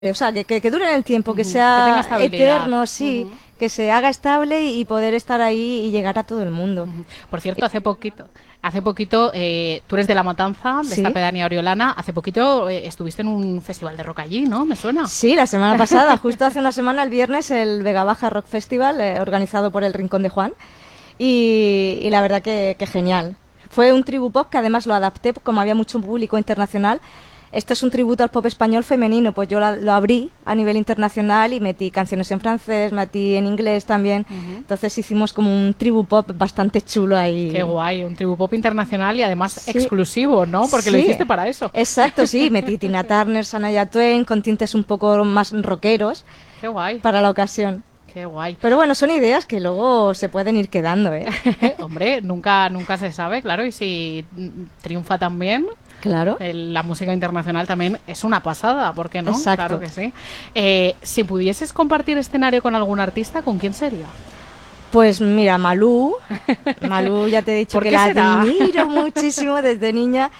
O sea, que dure en el tiempo, que Ujú. Que tenga sea estabilidad. eterno, sí, Ujú. que se haga estable y poder estar ahí y llegar a todo el mundo. Ujú. Por cierto, hace poquito, tú eres de La Matanza, de esta Sí, pedanía oriolana. Hace poquito estuviste en un festival de rock allí, ¿no? Me suena. sí, la semana pasada, justo hace una semana, el viernes, el Vega Baja Rock Festival, organizado por el Rincón de Juan, y la verdad que genial. Fue un tribu pop que además lo adapté, como había mucho público internacional. Esto es un tributo al pop español femenino, pues yo lo abrí a nivel internacional y metí canciones en francés, metí en inglés también. Ujú. Entonces hicimos como un tribu pop bastante chulo Qué ahí. guay, un tribu pop internacional y además Sí, exclusivo, ¿no? Porque lo sí, hiciste para eso. exacto, sí. Metí Tina Turner, Shania Twain, con tintes un poco más rockeros Qué guay, para la ocasión. qué guay. Pero bueno, son ideas que luego se pueden ir quedando, ¿eh? Hombre, nunca se sabe, claro, y si triunfa también, Claro, la música internacional también es una pasada, ¿por qué no? Claro exacto. que sí. Si pudieses compartir escenario con algún artista, ¿con quién sería? Pues mira, Malú ya te he dicho ¿Por que qué la será? admiro muchísimo desde niña.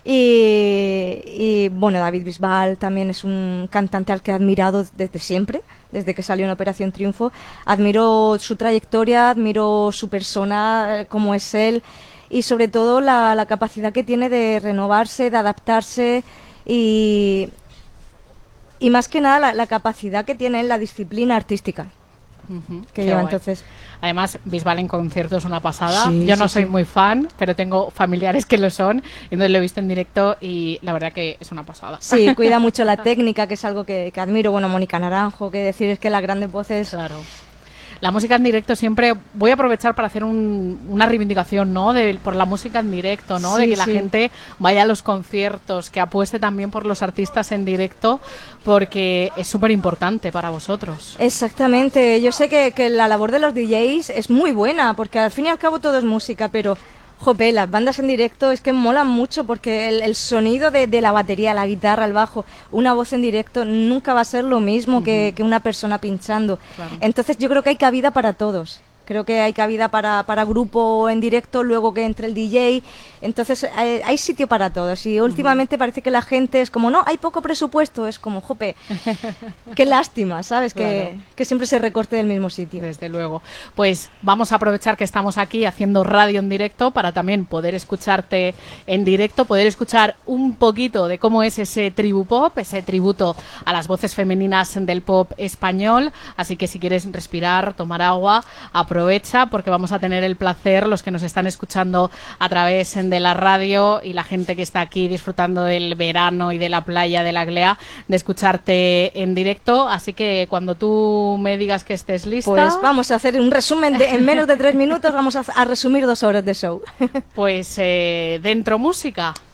Bueno, David Bisbal también es un cantante al que he admirado desde siempre, desde que salió en Operación Triunfo. Admiro su trayectoria, admiro su persona, cómo es él y sobre todo la capacidad que tiene de renovarse, de adaptarse y, y más que nada la capacidad que tiene en la disciplina artística Ujú, que qué lleva. guay. Entonces, Además, Bisbal en concierto es una pasada. sí, Yo sí, no soy sí. muy fan, pero tengo familiares que lo son. Y entonces lo he visto en directo y la verdad que es una pasada. Sí, cuida mucho la técnica, que es algo que admiro. Bueno, Mónica Naranjo, que decir es que las grandes voces. Claro. La música en directo siempre voy a aprovechar para hacer una reivindicación, ¿no? Por la música en directo, ¿no? De Sí, que la sí, gente vaya a los conciertos, que apueste también por los artistas en directo, porque es súper importante para vosotros. exactamente. Yo sé que la labor de los DJs es muy buena, porque al fin y al cabo todo es música, pero, jope, las bandas en directo es que molan mucho, porque el sonido de la batería, la guitarra, el bajo, una voz en directo nunca va a ser lo mismo Ujú, que una persona pinchando. claro. Entonces yo creo que hay cabida para todos. Creo que hay cabida para grupo en directo, luego que entre el DJ. Entonces hay sitio para todos. Y Ujú. últimamente parece que la gente es como, no, hay poco presupuesto. Es como, jope, qué lástima, ¿sabes? Claro. Que siempre se recorte del mismo sitio. Desde luego. Pues vamos a aprovechar que estamos aquí haciendo radio en directo para también poder escucharte en directo, poder escuchar un poquito de cómo es ese tribu pop, ese tributo a las voces femeninas del pop español. Así que si quieres respirar, tomar agua, aprovecha porque vamos a tener el placer, los que nos están escuchando a través de la radio y la gente que está aquí disfrutando del verano y de la playa de la Glea, de escucharte en directo. Así que cuando tú me digas que estés Pues lista, vamos a hacer un resumen en menos de 3 minutos, vamos a resumir 2 horas de show. pues dentro música.